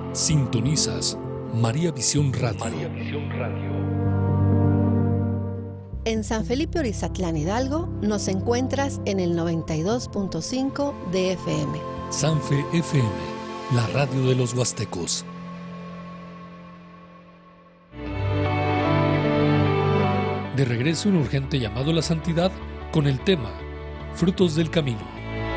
Sintonizas María Visión Radio. María Visión Radio. En San Felipe Orizatlán, Hidalgo, nos encuentras en el 92.5 de FM. Sanfe FM, la radio de los huastecos. De regreso, un urgente llamado a la santidad con el tema Frutos del Camino.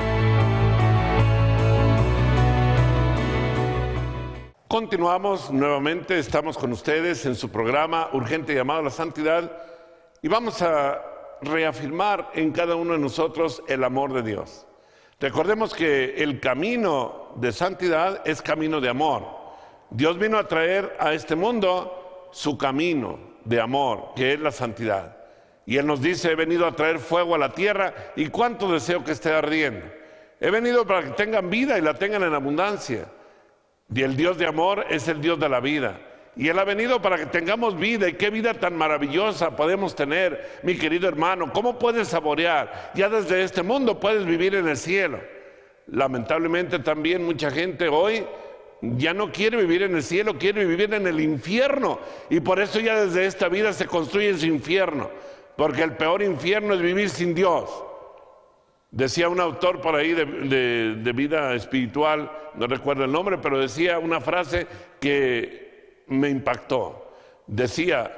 Continuamos nuevamente, estamos con ustedes en su programa Urgente Llamado a la Santidad y vamos a reafirmar en cada uno de nosotros el amor de Dios. Recordemos que el camino de santidad es camino de amor. Dios vino a traer a este mundo su camino de amor, que es la santidad. Y Él nos dice, he venido a traer fuego a la tierra y cuánto deseo que esté ardiendo. He venido para que tengan vida y la tengan en abundancia. Y el Dios de amor es el Dios de la vida. Y Él ha venido para que tengamos vida. Y qué vida tan maravillosa podemos tener, mi querido hermano. ¿Cómo puedes saborear? Ya desde este mundo puedes vivir en el cielo. Lamentablemente también mucha gente hoy ya no quiere vivir en el cielo, quiere vivir en el infierno. Y por eso ya desde esta vida se construye su infierno. Porque el peor infierno es vivir sin Dios. Decía un autor por ahí de vida espiritual, no recuerdo el nombre, pero decía una frase que me impactó. Decía,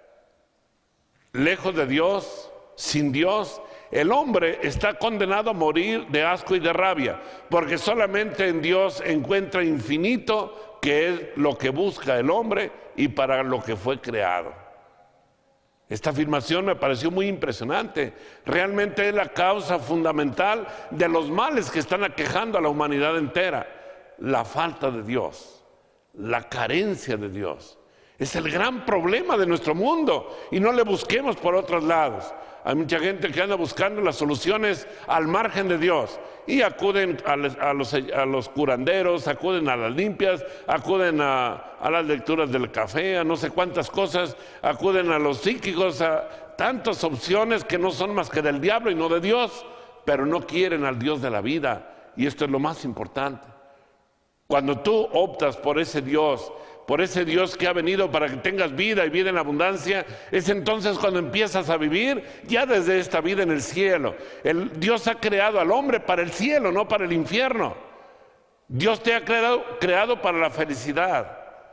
lejos de Dios, sin Dios, el hombre está condenado a morir de asco y de rabia, porque solamente en Dios encuentra infinito, que es lo que busca el hombre y para lo que fue creado. Esta afirmación me pareció muy impresionante. Realmente es la causa fundamental de los males que están aquejando a la humanidad entera. La falta de Dios, la carencia de Dios. Es el gran problema de nuestro mundo y no le busquemos por otros lados. Hay mucha gente que anda buscando las soluciones al margen de Dios y acuden a los curanderos, acuden a las limpias, acuden a las lecturas del café, a no sé cuántas cosas, acuden a los psíquicos, a tantas opciones que no son más que del diablo y no de Dios, pero no quieren al Dios de la vida, y esto es lo más importante. Cuando tú optas por ese Dios que ha venido para que tengas vida y vida en abundancia, es entonces cuando empiezas a vivir ya desde esta vida en el cielo. Dios ha creado al hombre para el cielo, no para el infierno. Dios te ha creado para la felicidad.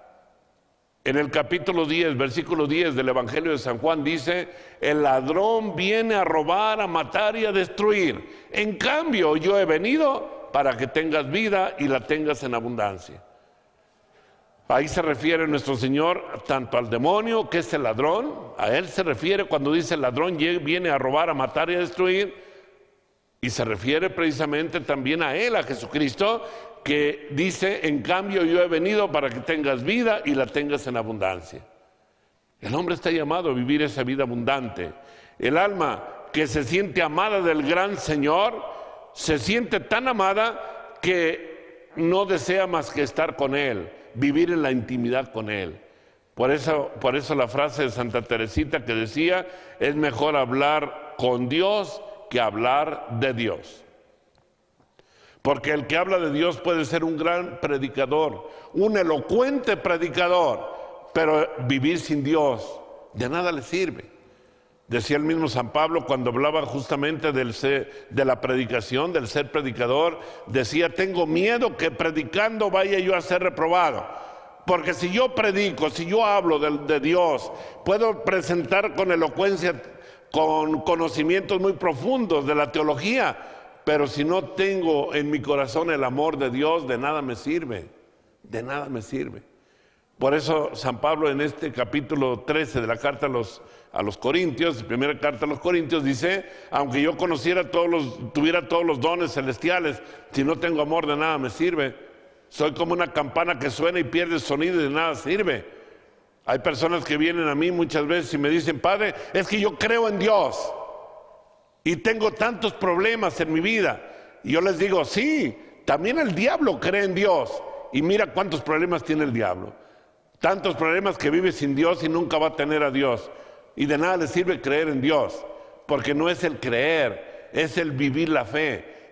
En el capítulo 10, versículo 10 del Evangelio de San Juan dice, el ladrón viene a robar, a matar y a destruir. En cambio, yo he venido para que tengas vida y la tengas en abundancia. Ahí se refiere nuestro Señor tanto al demonio, que es el ladrón, a Él se refiere cuando dice el ladrón viene a robar, a matar y a destruir, y se refiere precisamente también a Él, a Jesucristo, que dice, en cambio yo he venido para que tengas vida y la tengas en abundancia. El hombre está llamado a vivir esa vida abundante. El alma que se siente amada del gran Señor, se siente tan amada que no desea más que estar con Él, vivir en la intimidad con Él. Por eso la frase de Santa Teresita que decía, es mejor hablar con Dios que hablar de Dios. Porque el que habla de Dios puede ser un gran predicador, un elocuente predicador, pero vivir sin Dios de nada le sirve. Decía el mismo San Pablo cuando hablaba justamente de la predicación, del ser predicador, decía, tengo miedo que predicando vaya yo a ser reprobado. Porque si yo predico, si yo hablo de Dios, puedo presentar con elocuencia, con conocimientos muy profundos de la teología, pero si no tengo en mi corazón el amor de Dios, de nada me sirve, de nada me sirve. Por eso San Pablo en este capítulo 13 de la carta a los Corintios, primera carta a los Corintios, dice, aunque yo tuviera todos los dones celestiales, si no tengo amor de nada me sirve. Soy como una campana que suena y pierde sonido y de nada sirve. Hay personas que vienen a mí muchas veces y me dicen, Padre, es que yo creo en Dios y tengo tantos problemas en mi vida. Y yo les digo, sí, también el diablo cree en Dios y mira cuántos problemas tiene el diablo. Tantos problemas que vive sin Dios y nunca va a tener a Dios. Y de nada le sirve creer en Dios, porque no es el creer, es el vivir la fe.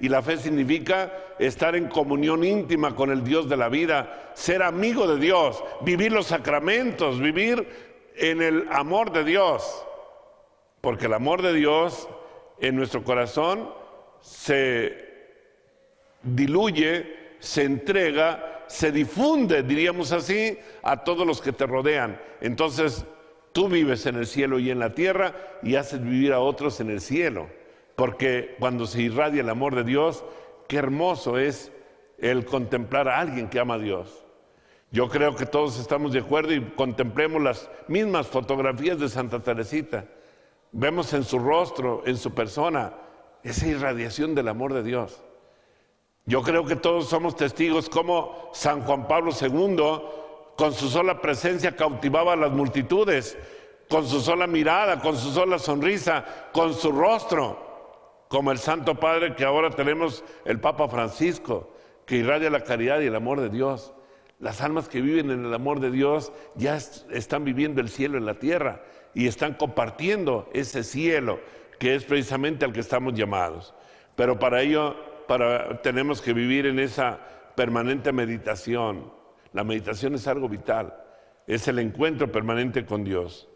Y la fe significa estar en comunión íntima con el Dios de la vida, ser amigo de Dios, vivir los sacramentos, vivir en el amor de Dios. Porque el amor de Dios en nuestro corazón se diluye, se entrega, se difunde, diríamos así, a todos los que te rodean. Entonces, tú vives en el cielo y en la tierra y haces vivir a otros en el cielo. Porque cuando se irradia el amor de Dios, qué hermoso es el contemplar a alguien que ama a Dios. Yo creo que todos estamos de acuerdo y contemplemos las mismas fotografías de Santa Teresita. Vemos en su rostro, en su persona, esa irradiación del amor de Dios. Yo creo que todos somos testigos cómo San Juan Pablo II, con su sola presencia, cautivaba a las multitudes, con su sola mirada, con su sola sonrisa, con su rostro, como el Santo Padre que ahora tenemos, el Papa Francisco, que irradia la caridad y el amor de Dios. Las almas que viven en el amor de Dios ya están viviendo el cielo en la tierra y están compartiendo ese cielo que es precisamente al que estamos llamados. Pero para ello tenemos que vivir en esa permanente meditación. La meditación es algo vital, es el encuentro permanente con Dios.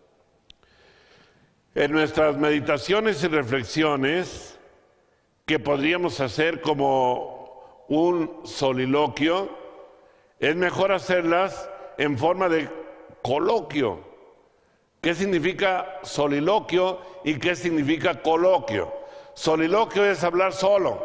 En nuestras meditaciones y reflexiones, que podríamos hacer como un soliloquio, es mejor hacerlas en forma de coloquio. ¿Qué significa soliloquio y qué significa coloquio? Soliloquio es hablar solo,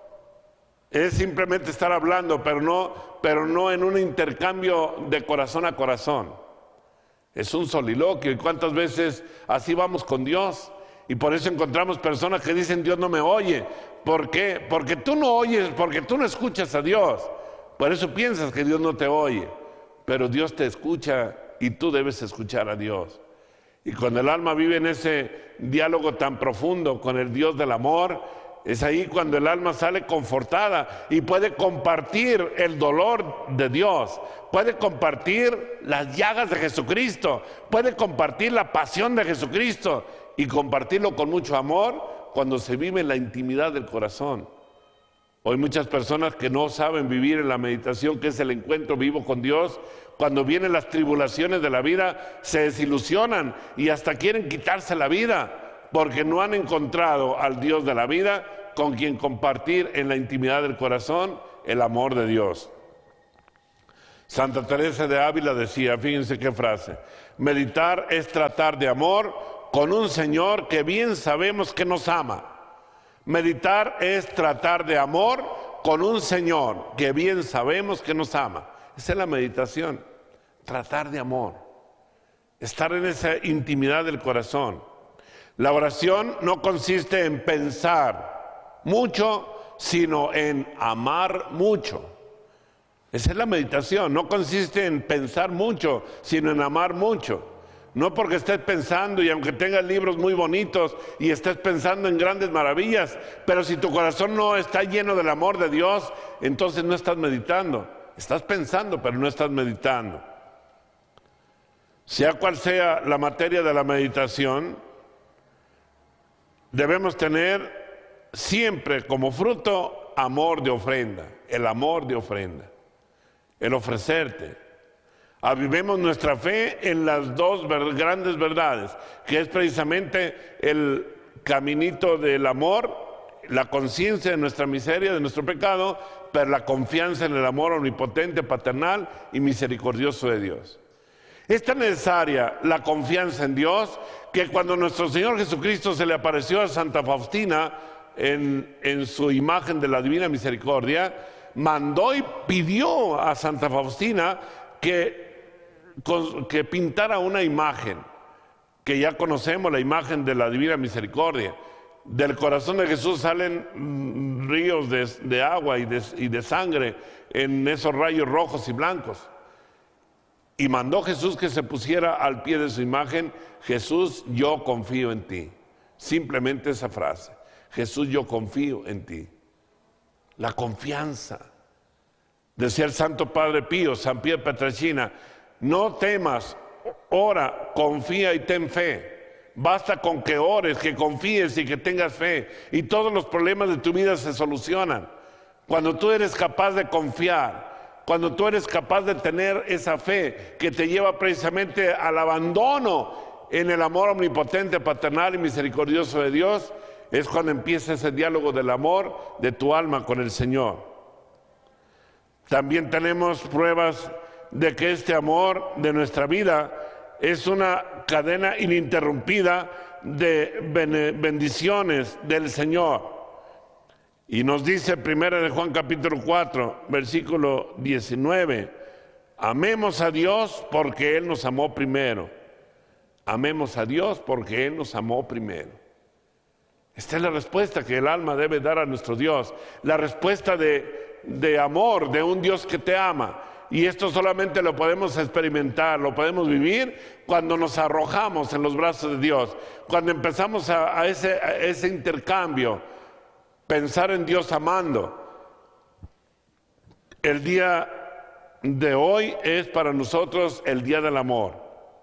es simplemente estar hablando, pero no en un intercambio de corazón a corazón. Es un soliloquio. ¿Y cuántas veces así vamos con Dios? Y por eso encontramos personas que dicen: Dios no me oye. ¿Por qué? Porque tú no oyes, porque tú no escuchas a Dios. Por eso piensas que Dios no te oye. Pero Dios te escucha y tú debes escuchar a Dios. Y cuando el alma vive en ese diálogo tan profundo con el Dios del amor, es ahí cuando el alma sale confortada y puede compartir el dolor de Dios, puede compartir las llagas de Jesucristo, puede compartir la pasión de Jesucristo y compartirlo con mucho amor cuando se vive en la intimidad del corazón. Hoy muchas personas que no saben vivir en la meditación, que es el encuentro vivo con Dios, cuando vienen las tribulaciones de la vida, se desilusionan y hasta quieren quitarse la vida, porque no han encontrado al Dios de la vida con quien compartir en la intimidad del corazón el amor de Dios. Santa Teresa de Ávila decía, fíjense qué frase: meditar es tratar de amor con un Señor que bien sabemos que nos ama. Meditar es tratar de amor con un Señor que bien sabemos que nos ama. Esa es la meditación, tratar de amor, estar en esa intimidad del corazón. La oración no consiste en pensar mucho, sino en amar mucho. Esa es la meditación, no consiste en pensar mucho, sino en amar mucho. No porque estés pensando y aunque tengas libros muy bonitos y estés pensando en grandes maravillas, pero si tu corazón no está lleno del amor de Dios, entonces no estás meditando. Estás pensando, pero no estás meditando. Sea cual sea la materia de la meditación, debemos tener siempre como fruto amor de ofrenda, el amor de ofrenda, el ofrecerte. Avivemos nuestra fe en las dos grandes verdades, que es precisamente el caminito del amor, la conciencia de nuestra miseria, de nuestro pecado, pero la confianza en el amor omnipotente, paternal y misericordioso de Dios. Es tan necesaria la confianza en Dios que cuando nuestro Señor Jesucristo se le apareció a Santa Faustina en su imagen de la Divina Misericordia, mandó y pidió a Santa Faustina que pintara una imagen, que ya conocemos, la imagen de la Divina Misericordia. Del corazón de Jesús salen ríos de agua y de sangre en esos rayos rojos y blancos. Y mandó Jesús que se pusiera al pie de su imagen: Jesús, yo confío en ti. Simplemente esa frase: Jesús, yo confío en ti. La confianza. Decía el Santo Padre Pío, San Pier Petrelcina: no temas, ora, confía y ten fe. Basta con que ores, que confíes y que tengas fe. Y todos los problemas de tu vida se solucionan. Cuando tú eres capaz de confiar, cuando tú eres capaz de tener esa fe que te lleva precisamente al abandono en el amor omnipotente, paternal y misericordioso de Dios, es cuando empieza ese diálogo del amor de tu alma con el Señor. También tenemos pruebas de que este amor de nuestra vida es una cadena ininterrumpida de bendiciones del Señor. Y nos dice 1 de Juan capítulo 4, versículo 19, amemos a Dios porque Él nos amó primero. Amemos a Dios porque Él nos amó primero. Esta es la respuesta que el alma debe dar a nuestro Dios, la respuesta de amor de un Dios que te ama. Y esto solamente lo podemos experimentar, lo podemos vivir cuando nos arrojamos en los brazos de Dios, cuando empezamos a ese intercambio, pensar en Dios amando. El día de hoy es para nosotros el día del amor.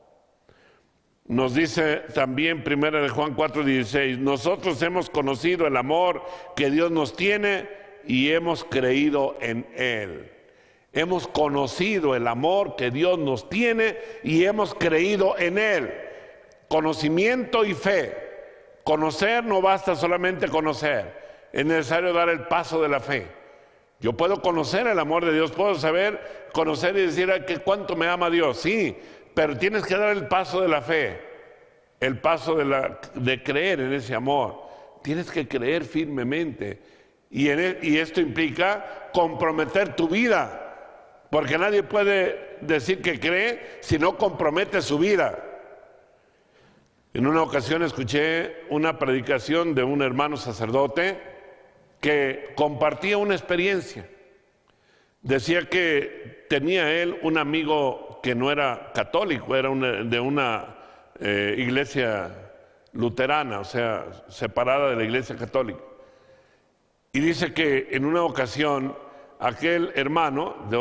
Nos dice también 1 de Juan 4:16, nosotros hemos conocido el amor que Dios nos tiene y hemos creído en Él. Hemos conocido el amor que Dios nos tiene y hemos creído en Él. Conocimiento y fe. Conocer no basta solamente conocer, es necesario dar el paso de la fe. Yo puedo conocer el amor de Dios, puedo saber, conocer y decir que cuánto me ama Dios, sí, pero tienes que dar el paso de la fe, el paso de creer en ese amor. Tienes que creer firmemente y esto implica comprometer tu vida. Porque nadie puede decir que cree si no compromete su vida. En una ocasión escuché una predicación de un hermano sacerdote que compartía una experiencia. Decía que tenía él un amigo que no era católico, era de una iglesia luterana, o sea, separada de la iglesia católica. Y dice que en una ocasión aquel hermano de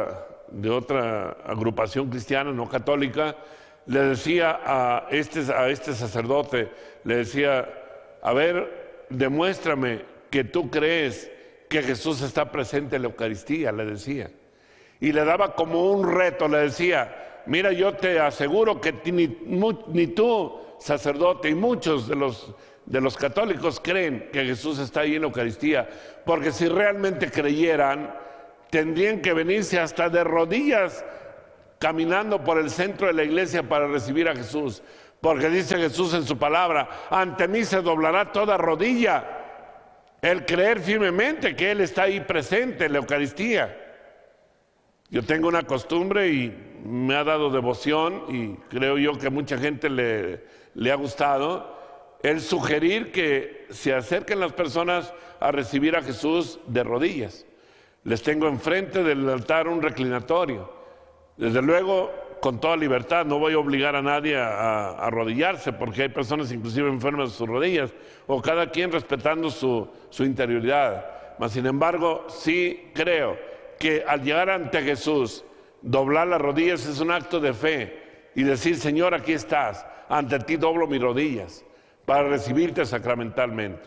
otra agrupación cristiana, no católica, le decía a este sacerdote, le decía, a ver, demuéstrame que tú crees que Jesús está presente en la Eucaristía, le decía. Y le daba como un reto, le decía, mira, yo te aseguro que ni tú, sacerdote, y muchos de los católicos creen que Jesús está ahí en la Eucaristía, porque si realmente creyeran, tendrían que venirse hasta de rodillas caminando por el centro de la iglesia para recibir a Jesús, porque dice Jesús en su palabra, ante mí se doblará toda rodilla. El creer firmemente que Él está ahí presente en la Eucaristía. Yo tengo una costumbre y me ha dado devoción, y creo yo que a mucha gente le ha gustado, el sugerir que se acerquen las personas a recibir a Jesús de rodillas. Les tengo enfrente del altar un reclinatorio. Desde luego, con toda libertad, no voy a obligar a nadie a arrodillarse, porque hay personas inclusive enfermas de sus rodillas, o cada quien respetando su interioridad. Mas sin embargo, sí creo que al llegar ante Jesús, doblar las rodillas es un acto de fe y decir, Señor, aquí estás, ante ti doblo mis rodillas para recibirte sacramentalmente.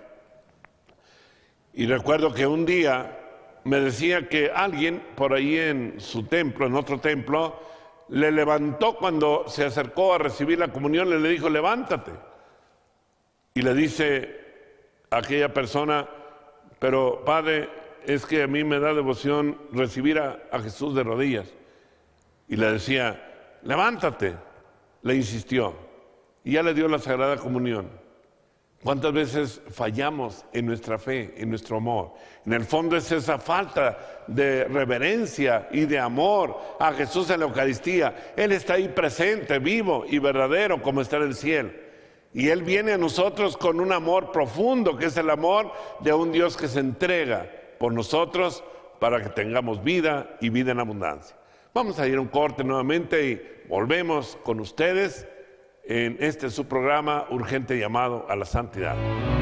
Y recuerdo que un día me decía que alguien por ahí en su templo, en otro templo, le levantó cuando se acercó a recibir la comunión, le dijo, levántate. Y le dice a aquella persona, pero padre, es que a mí me da devoción recibir a Jesús de rodillas. Y le decía, levántate, le insistió, y ya le dio la Sagrada Comunión. ¿Cuántas veces fallamos en nuestra fe, en nuestro amor? En el fondo es esa falta de reverencia y de amor a Jesús en la Eucaristía. Él está ahí presente, vivo y verdadero como está en el cielo. Y Él viene a nosotros con un amor profundo, que es el amor de un Dios que se entrega por nosotros para que tengamos vida y vida en abundancia. Vamos a ir a un corte nuevamente y volvemos con ustedes en su programa Urgente Llamado a la Santidad.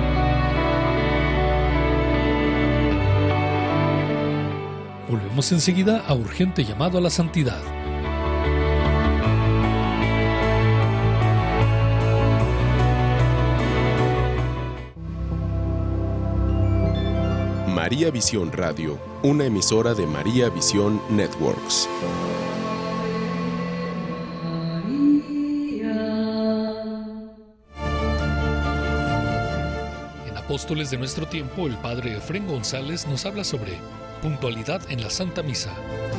Volvemos enseguida a Urgente Llamado a la María Visión Radio, una emisora de María Visión Networks. En Apóstoles de nuestro tiempo, el padre Efrén González nos habla sobre puntualidad en la Santa Misa.